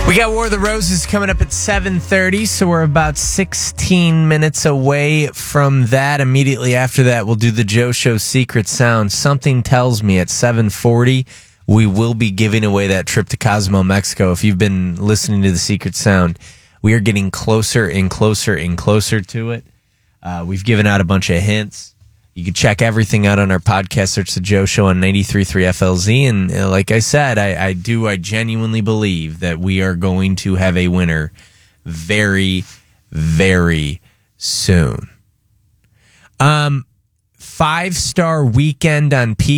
We got War of the Roses coming up at 7:30, so we're about 16 minutes away from that. Immediately after that, we'll do the Joe Show Secret Sound. Something tells me at 7:40, we will be giving away that trip to Cozumel, Mexico. If you've been listening to the Secret Sound, we are getting closer and closer and closer to it. We've given out a bunch of hints. You can check everything out on our podcast. Search The Joe Show on 93.3 FLZ. And like I said, I genuinely believe that we are going to have a winner very, very soon. 5-star weekend on P.